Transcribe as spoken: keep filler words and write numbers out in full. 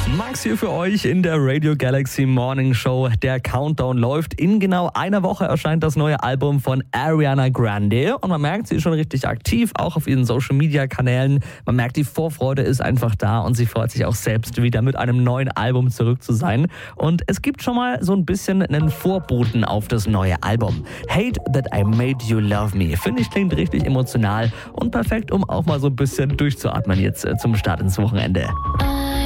Max hier für euch in der Radio Galaxy Morning Show. Der Countdown läuft. In genau einer Woche erscheint das neue Album von Ariana Grande. Und man merkt, sie ist schon richtig aktiv, auch auf ihren Social-Media-Kanälen. Man merkt, die Vorfreude ist einfach da und sie freut sich auch selbst, wieder mit einem neuen Album zurück zu sein. Und es gibt schon mal so ein bisschen einen Vorboten auf das neue Album. Hate That I Made You Love Me. Finde ich, klingt richtig emotional und perfekt, um auch mal so ein bisschen durchzuatmen jetzt zum Start ins Wochenende.